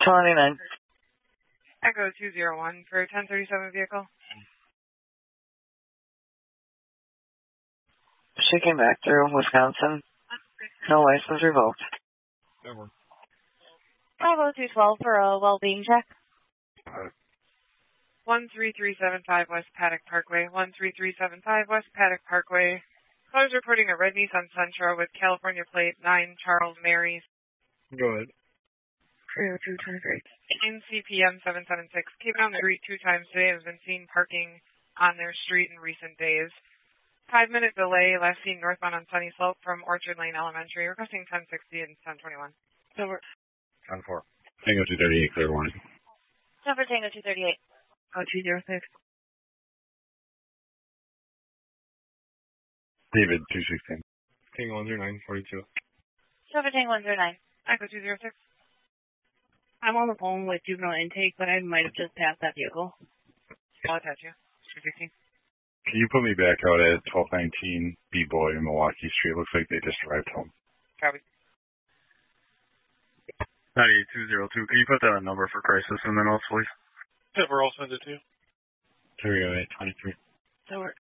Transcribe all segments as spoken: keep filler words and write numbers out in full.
twenty-nine. Echo two zero one for ten thirty-seven vehicle. She came back through Wisconsin. No license revoked. Never. Bravo two twelve for a well-being check. one three three seven five West Paddock Parkway. one three three seven five West Paddock Parkway. Callers reporting a red Nissan Sentra with California plate nine Charles Mary. Go ahead. three oh two twenty-three. In C P M seven seven six. Came on the street two times today and has been seen parking on their street in recent days. Five minute delay, last seen northbound on Sunny Slope from Orchard Lane Elementary, requesting ten sixty and ten twenty-one. So we're ten four. Tango two thirty-eight, clear warning. Number Tango two thirty-eight. Oh, two zero six. David two sixteen. Tango one zero nine, forty-two. Number Tango one zero nine. Echo two zero six. I'm on the phone with juvenile intake, but I might have just passed that vehicle. I'll attach you. two sixteen. Can you put me back out at twelve nineteen B-Boy in Milwaukee Street? Looks like they just arrived home. Copy. ninety-eight two zero two. Can you put that on number for crisis and then also, please? Yeah, we're all send it to you. three oh eight twenty-three. So we're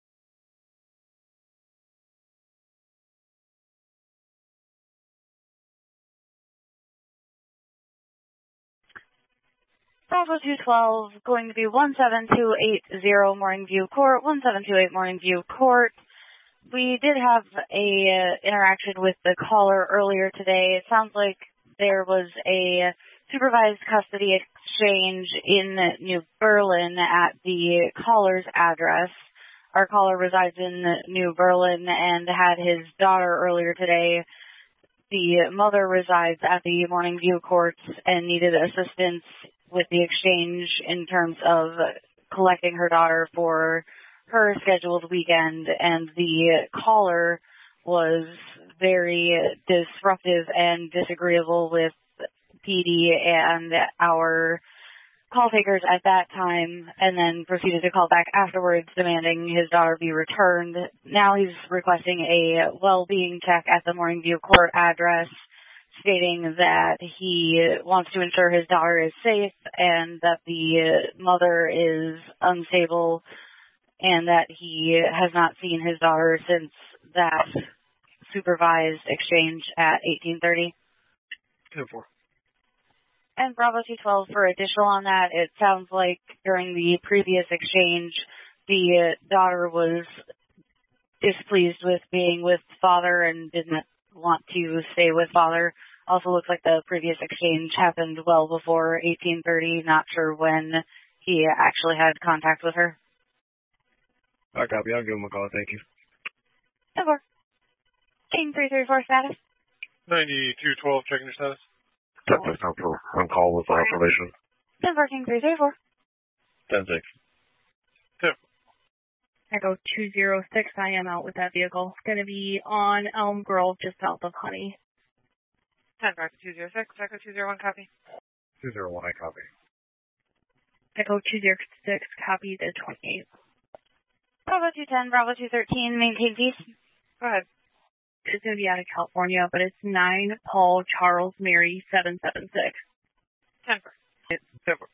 Bravo two twelve, going to be one seven two eight zero Morning View Court, one seven two eight Morning View Court. We did have a uh, interaction with the caller earlier today. It sounds like there was a supervised custody exchange in New Berlin at the caller's address. Our caller resides in New Berlin and had his daughter earlier today. The mother resides at the Morning View Courts and needed assistance with the exchange in terms of collecting her daughter for her scheduled weekend, and the caller was very disruptive and disagreeable with P D and our call takers at that time, and then proceeded to call back afterwards demanding his daughter be returned. Now he's requesting a well-being check at the Morning View Court address, stating that he wants to ensure his daughter is safe and that the mother is unstable and that he has not seen his daughter since that supervised exchange at eighteen thirty. ten four. And Bravo two twelve for additional on that, it sounds like during the previous exchange, the daughter was displeased with being with father and didn't want to stay with father. Also looks like the previous exchange happened well before eighteen thirty. Not sure when he actually had contact with her. I copy. I'll give him a call. Thank you. Over. King three three four status. ninety-two twelve, checking your status. That's not for on call with observation. Denver King three three four. ten six. Two. Echo two zero six, I am out with that vehicle. It's going to be on Elm Grove, just south of Honey. ten five two zero six. Echo two zero one, copy. two zero one, I copy. Echo two zero six, copy the twenty-eight. Bravo two ten, Bravo two thirteen, maintain peace. Go ahead. It's going to be out of California, but it's nine Paul Charles Mary seven seven six. ten four. ten four.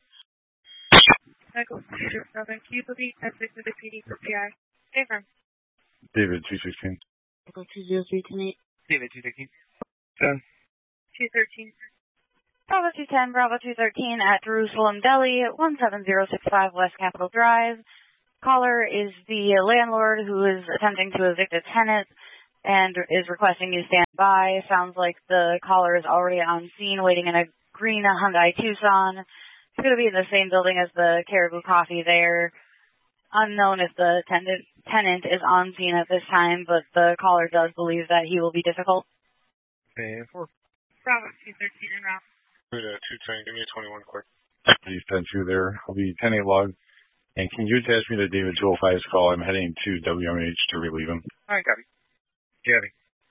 Echo two zero seven, Q B, ten six to the P D for P I. Affirm. David two sixteen. Echo two zero three ten eight. David two sixteen. ten. two thirteen. Bravo two ten, Bravo two thirteen at Jerusalem Deli, one seven zero six five West Capitol Drive. Caller is the landlord who is attempting to evict a tenant and is requesting you stand by. Sounds like the caller is already on scene waiting in a green Hyundai Tucson. It's going to be in the same building as the Caribou Coffee there. Unknown if the tenant, tenant is on scene at this time, but the caller does believe that he will be difficult. And four. Bravo two thirteen en route. Good, uh, two ten, give me a twenty-one quick. Please ten two there. I'll be ten eight log. And can you attach me to David two oh five's call? I'm heading to W M H to relieve him. All right, copy. Gabby.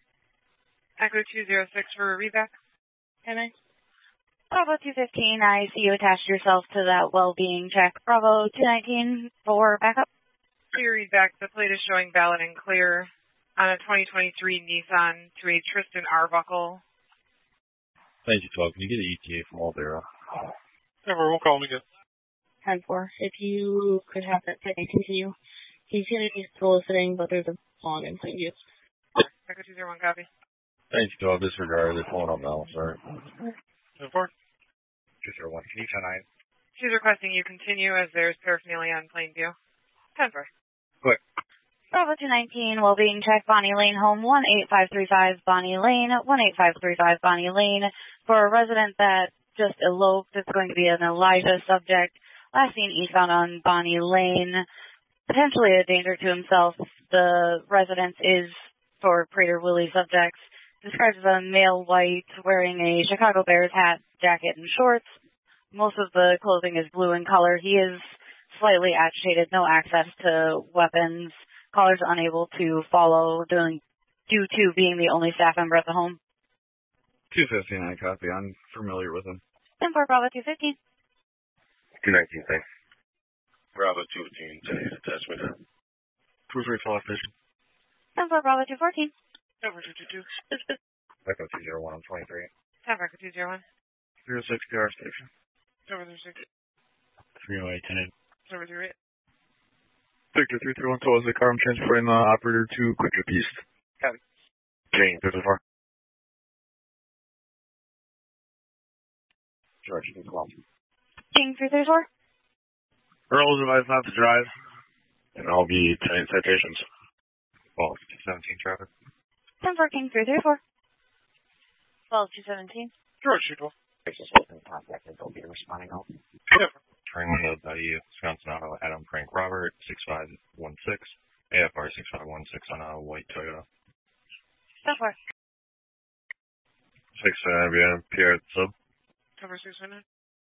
Echo two zero six for a readback. Can I? Bravo two fifteen, I see you attached yourself to that well-being check. Bravo two nineteen for backup. Clear readback. The plate is showing valid and clear on a twenty twenty-three Nissan to a Tristan Arbuckle. Thank you, twelve. Can you get an E T A from Aldera? Never, we'll call him again. ten four. If you could have that second continue. He's going to be soliciting, but there's a long in plain view. Echo two zero one, copy. Thanks, Joe. Disregard. They're pulling up now. Sorry. ten four. two zero one. Can you ten nine? She's requesting you continue as there's paraphernalia on Plainview. ten four. Quick. Bravo two nineteen, well-being check, Bonnie Lane, home one eight five three five, Bonnie Lane, one eight five three five, Bonnie Lane. For a resident that just eloped, it's going to be an Elijah subject. Last seen eastbound on Bonnie Lane, potentially a danger to himself. The residence is for Prater Willie subjects. Described as a male white wearing a Chicago Bears hat, jacket, and shorts. Most of the clothing is blue in color. He is slightly agitated, no access to weapons. Caller's unable to follow due to being the only staff member at the home. two fifty-nine, copy. I'm familiar with him. ten four, Bravo two fifteen. two nineteen, thanks. Bravo two fifteen, today's attachment. two three five, vision. ten four, Bravo two fourteen. Over two two two. Echo two zero one, I'm twenty-three. ten four, Echo two zero one. zero six, P R station. Over three six. three oh eight, ten eight. Over three eight. Victor three three one, towards the car. I'm transferring the operator to Quick Trip East. Copy. Jane, fifty-four. George, you can call. King three three four. Earl is advised not to drive, and I'll be ten citations. Well, seventeen traffic. ten four, King three three four. twelve two seventeen. George, you go. Contact and they'll be responding out. ten four. Train window, Bayou, Wisconsin Auto, Adam Frank Robert, six five one six, A F R six five one six on a white Toyota. ten four. six, uh, we have Pierre at the sub. Cover six one nine.